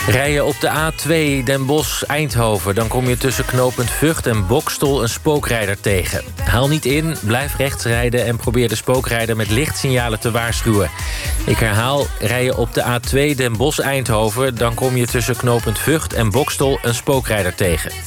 Rij je op de A2 Den Bosch-Eindhoven... dan kom je tussen knooppunt Vught en Boxtel een spookrijder tegen. Haal niet in, blijf rechts rijden... en probeer de spookrijder met lichtsignalen te waarschuwen. Ik herhaal, rij je op de A2 Den Bosch-Eindhoven... dan kom je tussen knooppunt Vught en Boxtel een spookrijder tegen.